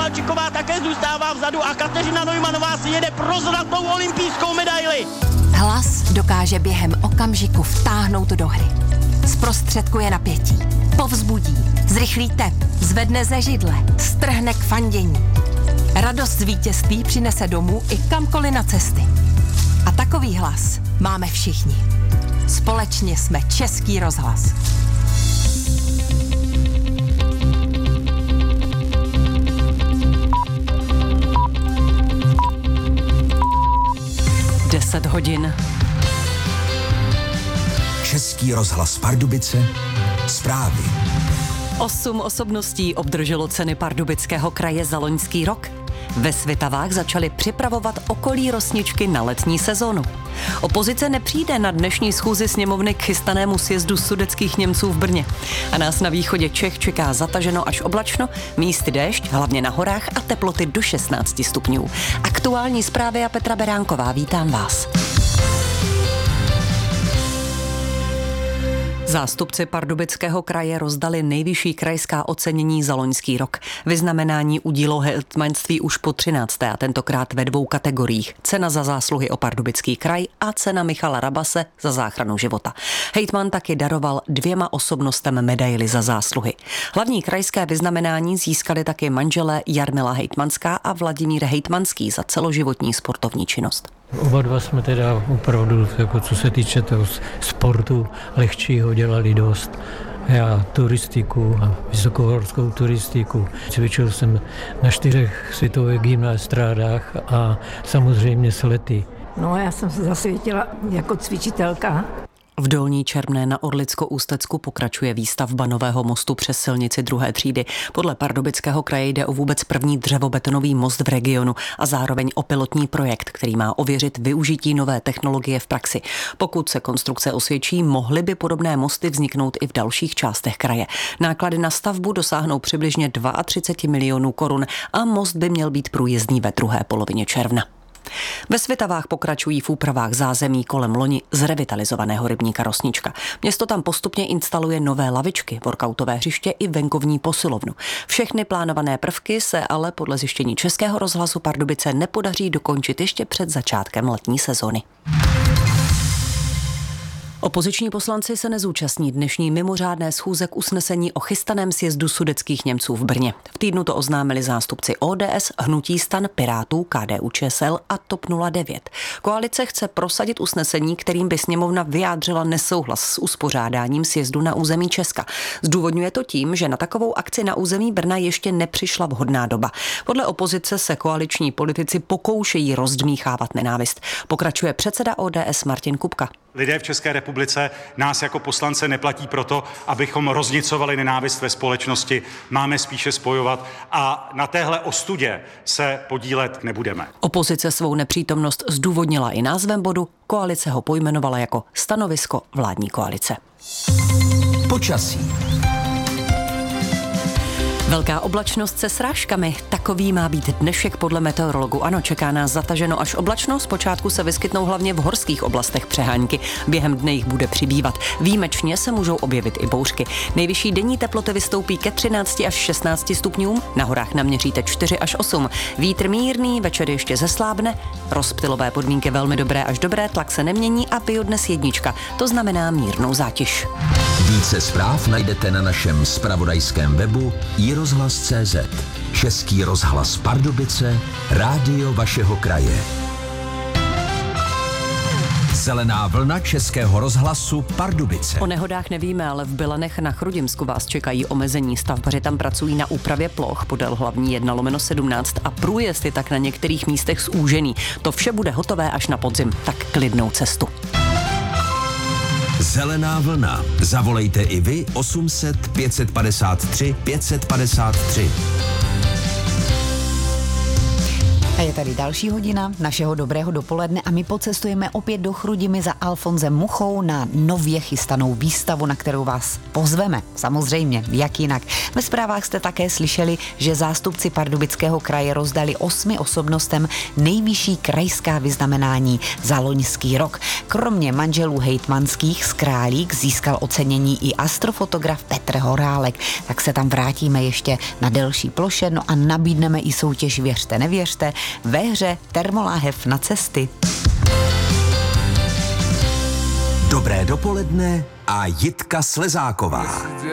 Kovalčiková také zůstává vzadu a Kateřina Neumannová si jede pro zlatou olympijskou medaili. Hlas dokáže během okamžiku vtáhnout do hry. Zprostředkuje napětí, povzbudí, zrychlí tep, zvedne ze židle, strhne k fandění. Radost z vítězství přinese domů i kamkoliv na cesty. A takový hlas máme všichni. Společně jsme Český rozhlas. hodin. Český rozhlas Pardubice, zprávy. 8 osobností obdrželo ceny Pardubického kraje za loňský rok. Ve Svitavách začali připravovat okolí Rosničky na letní sezónu. Opozice nepřijde na dnešní schůzi sněmovny k chystanému sjezdu sudetských Němců v Brně. A nás na východě Čech čeká zataženo až oblačno, místy déšť, hlavně na horách a teploty do 16 stupňů. Aktuální zprávy a Petra Beránková, vítám vás. Zástupci Pardubického kraje rozdali nejvyšší krajská ocenění za loňský rok. Vyznamenání udílilo hejtmanství už po 13. a tentokrát ve 2 kategoriích. Cena za zásluhy o Pardubický kraj a cena Michala Rabase za záchranu života. Hejtman taky daroval 2 osobnostem medaili za zásluhy. Hlavní krajské vyznamenání získali taky manželé Jarmila Hejtmanská a Vladimír Hejtmanský za celoživotní sportovní činnost. Oba dva jsme teda opravdu, jako co se týče toho sportu lehčího, dělali dost. Já turistiku a vysokohorskou turistiku. Cvičil jsem na 4 světových gymnastrádách a samozřejmě slety. No, já jsem se zasvětila jako cvičitelka. V Dolní Čermné na Orlicko-Ústecku pokračuje výstavba nového mostu přes silnici 2. třídy. Podle Pardubického kraje jde o vůbec první dřevobetonový most v regionu a zároveň o pilotní projekt, který má ověřit využití nové technologie v praxi. Pokud se konstrukce osvědčí, mohly by podobné mosty vzniknout i v dalších částech kraje. Náklady na stavbu dosáhnou přibližně 32 milionů korun a most by měl být průjezdný ve druhé polovině června. Ve Svitavách pokračují v úpravách zázemí kolem loni zrevitalizovaného rybníka Rosnička. Město tam postupně instaluje nové lavičky, workoutové hřiště i venkovní posilovnu. Všechny plánované prvky se ale podle zjištění Českého rozhlasu Pardubice nepodaří dokončit ještě před začátkem letní sezony. Opoziční poslanci se nezúčastní dnešní mimořádné schůze k usnesení o chystaném sjezdu sudetských Němců v Brně. V týdnu to oznámili zástupci ODS, Hnutí STAN, Pirátů, KDU-ČSL a TOP 09. Koalice chce prosadit usnesení, kterým by sněmovna vyjádřila nesouhlas s uspořádáním sjezdu na území Česka. Zdůvodňuje to tím, že na takovou akci na území Brna ještě nepřišla vhodná doba. Podle opozice se koaliční politici pokoušejí rozdmíchávat nenávist. Pokračuje předseda ODS Martin Kupka. Lidé v České republice nás jako poslance neplatí proto, abychom roznicovali nenávist ve společnosti. Máme spíše spojovat a na téhle ostudě se podílet nebudeme. Opozice svou nepřítomnost zdůvodnila i názvem bodu. Koalice ho pojmenovala jako stanovisko vládní koalice. Počasí. Velká oblačnost se srážkami. Takový má být dnešek podle meteorologu. Ano, čeká nás zataženo až oblačno. Zpočátku se vyskytnou hlavně v horských oblastech přehánky. Během dne jich bude přibývat. Výjimečně se můžou objevit i bouřky. Nejvyšší denní teploty vystoupí ke 13 až 16 stupňům. Na horách naměříte 4 až 8. Vítr mírný, večer ještě zeslábne. Rozptylové podmínky velmi dobré až dobré, tlak se nemění a biodnes 1. To znamená mírnou zátěž. Více zpráv najdete na našem zpravodajském webu iRozhlas.cz. Český rozhlas Pardubice, rádio vašeho kraje. Zelená vlna Českého rozhlasu Pardubice. O nehodách nevíme, ale v Bylanech na Chrudimsku vás čekají omezení. Stavbaři tam pracují na úpravě ploch podél hlavní 1/17 a průjezd je tak na některých místech zúžený. To vše bude hotové až na podzim, tak klidnou cestu. Zelená vlna. Zavolejte i vy 800 553 553. je tady další hodina našeho dobrého dopoledne a my pocestujeme opět do Chrudimi za Alfonsem Muchou na nově chystanou výstavu, na kterou vás pozveme. Samozřejmě, jak jinak. Ve zprávách jste také slyšeli, že zástupci Pardubického kraje rozdali 8 osobnostem nejvyšší krajská vyznamenání za loňský rok. Kromě manželů hejtmanských z Králík získal ocenění i astrofotograf Petr Horálek. Tak se tam vrátíme ještě na delší ploše, no a nabídneme i soutěž Věřte, nevěřte, ve hře termoláhev na cesty. Dobré dopoledne a Jitka Slezáková.